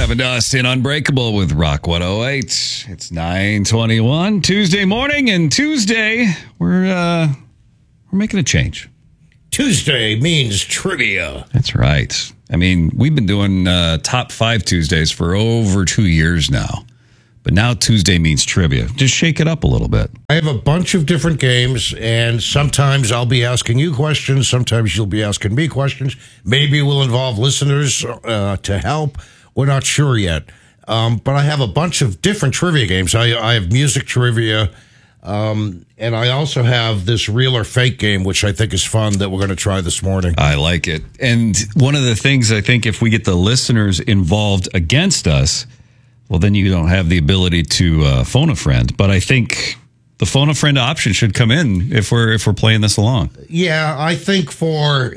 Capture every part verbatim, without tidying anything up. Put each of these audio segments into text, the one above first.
Seven Dust in Unbreakable with Rock one oh eight. It's nine twenty-one Tuesday morning, and Tuesday we're uh, we're making a change. Tuesday means trivia. That's right. I mean, we've been doing uh, top five Tuesdays for over two years now, but now Tuesday means trivia. Just shake it up a little bit. I have a bunch of different games, and sometimes I'll be asking you questions. Sometimes you'll be asking me questions. Maybe we'll involve listeners uh, to help. We're not sure yet. Um, but I have a bunch of different trivia games. I, I have music trivia, um, and I also have this real or fake game, which I think is fun, that we're going to try this morning. I like it. And one of the things I think, if we get the listeners involved against us, well, then you don't have the ability to uh, phone a friend. But I think the phone a friend option should come in if we're if we're playing this along. Yeah, I think for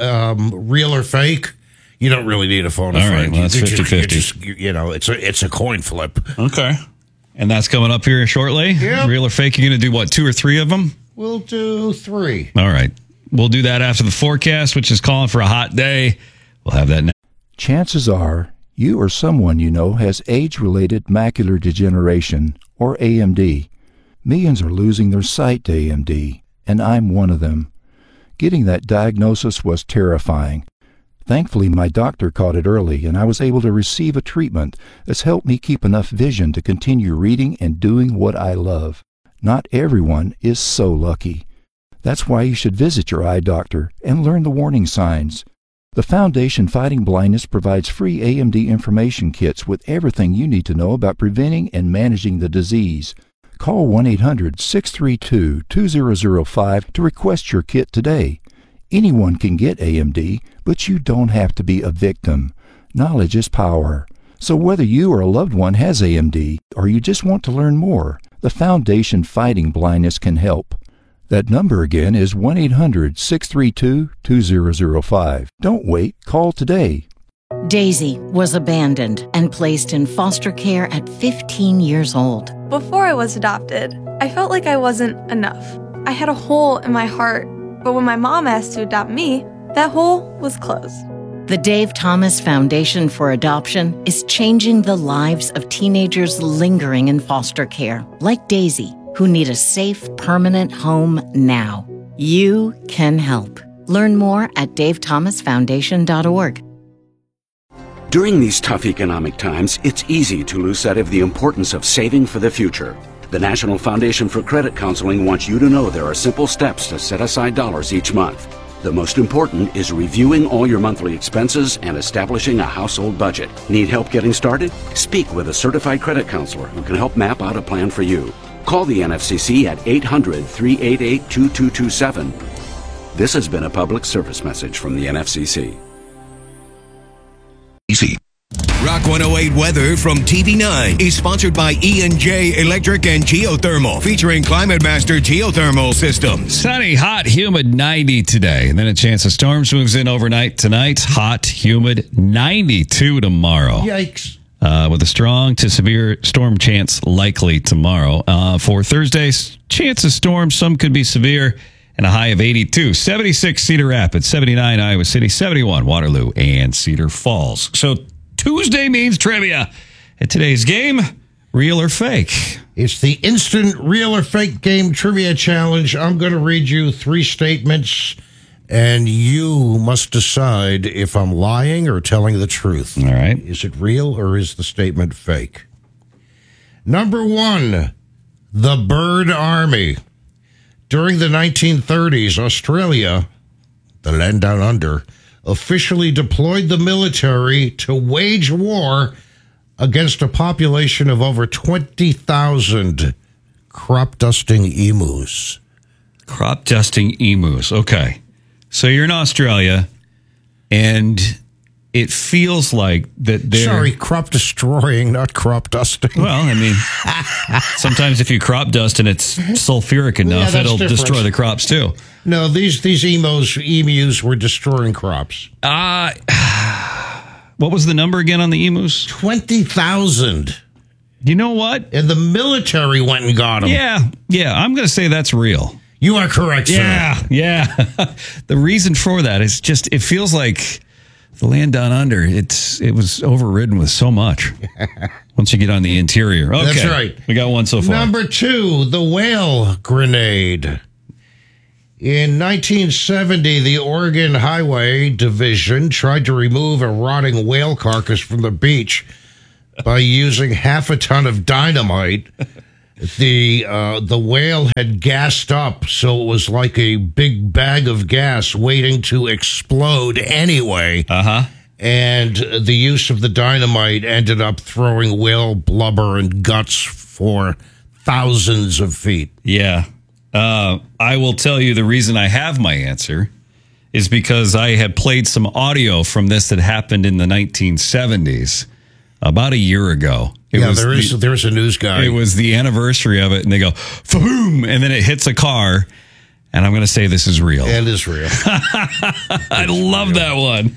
um, real or fake, you don't really need a phone a All friend. right, well, that's fifty-fifty. You, you know, it's a it's a coin flip. Okay. And that's coming up here shortly? Yep. Real or fake, you're going to do, what, two or three of them? We'll do three. All right. We'll do that after the forecast, which is calling for a hot day. We'll have that now. Chances are you or someone you know has age-related macular degeneration, or A M D. Millions are losing their sight to A M D, and I'm one of them. Getting that diagnosis was terrifying. Thankfully, my doctor caught it early, and I was able to receive a treatment that's helped me keep enough vision to continue reading and doing what I love. Not everyone is so lucky. That's why you should visit your eye doctor and learn the warning signs. The Foundation Fighting Blindness provides free A M D information kits with everything you need to know about preventing and managing the disease. Call one eight hundred, six three two, two zero zero five to request your kit today. Anyone can get A M D, but you don't have to be a victim. Knowledge is power. So whether you or a loved one has A M D, or you just want to learn more, the Foundation Fighting Blindness can help. That number again is one eight hundred, six three two, two zero zero five. Don't wait, call today. Daisy was abandoned and placed in foster care at fifteen years old. Before I was adopted, I felt like I wasn't enough. I had a hole in my heart, but when my mom asked to adopt me, that hole was closed. The Dave Thomas Foundation for Adoption is changing the lives of teenagers lingering in foster care, like Daisy, who need a safe, permanent home now. You can help. Learn more at dave thomas foundation dot org. During these tough economic times, it's easy to lose sight of the importance of saving for the future. The National Foundation for Credit Counseling wants you to know there are simple steps to set aside dollars each month. The most important is reviewing all your monthly expenses and establishing a household budget. Need help getting started? Speak with a certified credit counselor who can help map out a plan for you. Call the N F C C at eight hundred, three eight eight, two two two seven. This has been a public service message from the N F C C. Easy. Rock one oh eight weather from T V nine is sponsored by E and J Electric and Geothermal, featuring Climate Master Geothermal Systems. Sunny, hot, humid ninety today. And then a chance of storms moves in overnight tonight. Hot, humid ninety-two tomorrow. Yikes. Uh, with a strong to severe storm chance likely tomorrow. Uh, for Thursday's chance of storms, some could be severe, and a high of eighty-two. seventy-six Cedar Rapids, seventy-nine Iowa City, seventy-one Waterloo and Cedar Falls. So Tuesday means trivia. And today's game, real or fake? It's the instant real or fake game trivia challenge. I'm going to read you three statements, and you must decide if I'm lying or telling the truth. All right. Is it real or is the statement fake? Number one, the Bird Army. During the nineteen thirties, Australia, the land down under, officially deployed the military to wage war against a population of over twenty thousand crop dusting emus. Crop dusting emus. Okay. So you're in Australia, and it feels like that they're... Sorry, crop destroying, not crop dusting. Well, I mean, sometimes if you crop dust and it's sulfuric enough, Yeah, it'll different. destroy the crops too. No, these these emus, emus were destroying crops. Uh, what was the number again on the emus? twenty thousand. You know what? And the military went and got them. Yeah, yeah, I'm going to say that's real. You are correct, sir. Yeah, yeah. The reason for that is just, it feels like the land down under, it's it was overridden with so much. Once you get on the interior. Okay. That's right. We got one so far. Number two, the whale grenade. In nineteen seventy, the Oregon Highway Division tried to remove a rotting whale carcass from the beach by using half a ton of dynamite. The uh, the whale had gassed up, so it was like a big bag of gas waiting to explode anyway. Uh-huh. And the use of the dynamite ended up throwing whale blubber and guts for thousands of feet. Yeah. Uh, I will tell you the reason I have my answer is because I had played some audio from this that happened in the nineteen seventies, about a year ago. It yeah, was there is the, there's a news guy. It was the anniversary of it, and they go, boom, and then it hits a car, and I'm going to say this is real. And is real. I love real. that one.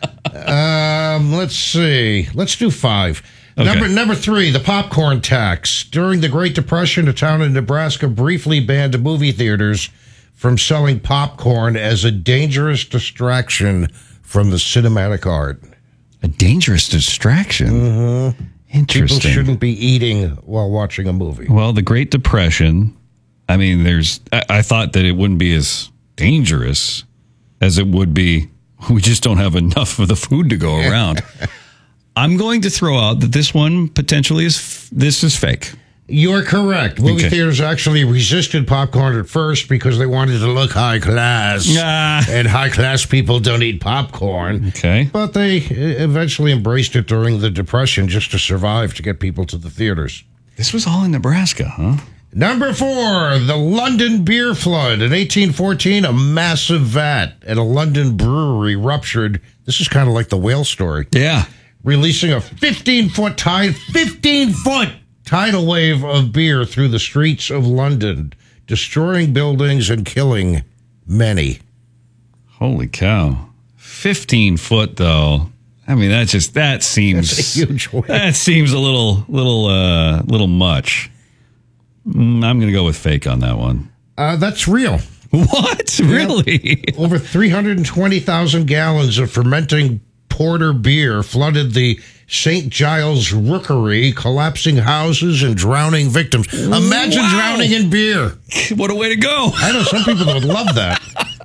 um, let's see. Let's do five. Okay. Number number three, the popcorn tax. During the Great Depression, a town in Nebraska briefly banned movie theaters from selling popcorn as a dangerous distraction from the cinematic art. A dangerous distraction? Mm-hmm. Interesting. People shouldn't be eating while watching a movie. Well, the Great Depression, I mean, there's. I, I thought that it wouldn't be as dangerous as it would be. We just don't have enough of the food to go around. I'm going to throw out that this one potentially is, this is fake. You're correct. Movie Okay. theaters actually resisted popcorn at first because they wanted to look high class. Ah. And high class people don't eat popcorn. Okay. But they eventually embraced it during the Depression just to survive, to get people to the theaters. This was all in Nebraska, huh? Number four, the London beer flood. In eighteen fourteen, a massive vat at a London brewery ruptured. This is kind of like the whale story. Yeah. Releasing a fifteen-foot tide, fifteen-foot tidal wave of beer through the streets of London, destroying buildings and killing many. Holy cow. fifteen foot, though. I mean, that just, that seems... That's a huge wave. That seems a little, little, uh, little much. Mm, I'm going to go with fake on that one. Uh, that's real. What? Really? Over three hundred twenty thousand gallons of fermenting porter beer flooded the Saint Giles Rookery, collapsing houses and drowning victims. Imagine Wow. drowning in beer. What a way to go. I know some people that would love that.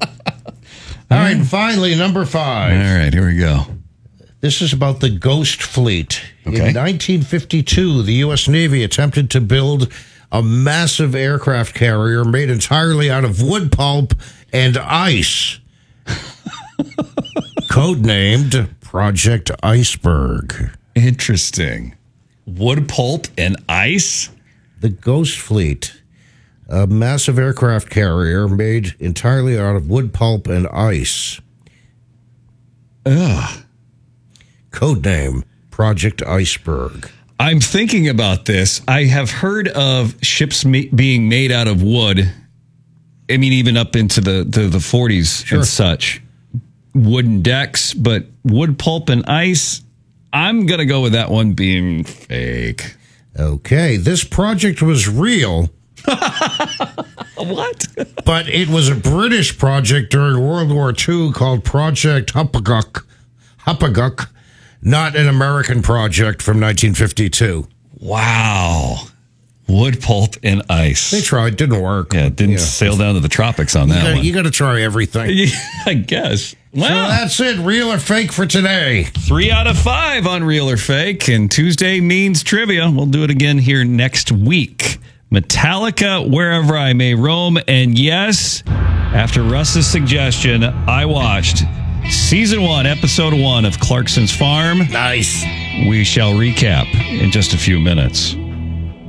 All right, and finally, number five. All right, here we go. This is about the Ghost Fleet. Okay. In nineteen fifty-two, the U S Navy attempted to build a massive aircraft carrier made entirely out of wood pulp and ice. Codenamed Project Iceberg. Interesting. Wood pulp and ice? The Ghost Fleet, a massive aircraft carrier made entirely out of wood pulp and ice. Ugh. Codename Project Iceberg. I'm thinking about this. I have heard of ships ma- being made out of wood. I mean, even up into the, the, the forties Sure. and such. Wooden decks, but wood pulp and ice, I'm going to go with that one being fake. Okay, this project was real. What? But it was a British project during World War Two called Project Hupaguk. Hupaguk, not an American project from nineteen fifty-two. Wow. Wood pulp and ice. They tried, didn't work. Yeah, didn't Yeah. sail down to the tropics on that You gotta, one. you got to try everything. Yeah, I guess. Well, So that's it. Real or fake for today? three out of five on Real or Fake, and Tuesday means trivia. We'll do it again here next week. Metallica, Wherever I May Roam. And yes, after Russ's suggestion, I watched season one, episode one of Clarkson's Farm. Nice. We shall recap in just a few minutes.